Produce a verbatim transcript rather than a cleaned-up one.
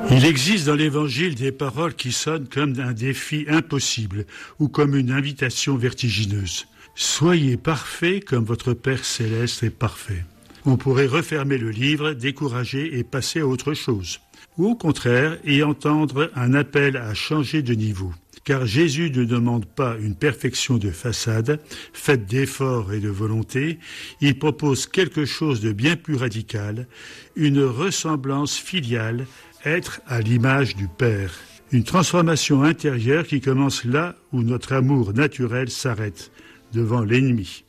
Il existe dans l'Évangile des paroles qui sonnent comme un défi impossible ou comme une invitation vertigineuse. Soyez parfaits comme votre Père céleste est parfait. On pourrait refermer le livre, décourager et passer à autre chose. Ou au contraire, y entendre un appel à changer de niveau. Car Jésus ne demande pas une perfection de façade, faite d'efforts et de volonté. Il propose quelque chose de bien plus radical, une ressemblance filiale, être à l'image du Père. Une transformation intérieure qui commence là où notre amour naturel s'arrête, devant l'ennemi.